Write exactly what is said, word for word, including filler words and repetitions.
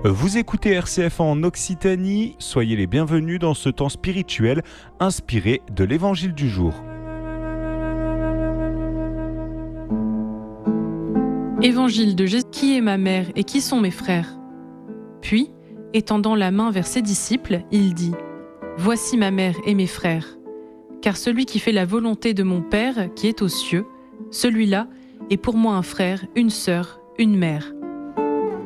Vous écoutez R C F en Occitanie, soyez les bienvenus dans ce temps spirituel inspiré de l'évangile du jour. Évangile de Jésus. Qui est ma mère et qui sont mes frères ? Puis, étendant la main vers ses disciples, il dit : Voici ma mère et mes frères. Car celui qui fait la volonté de mon Père qui est aux cieux, celui-là est pour moi un frère, une sœur, une mère.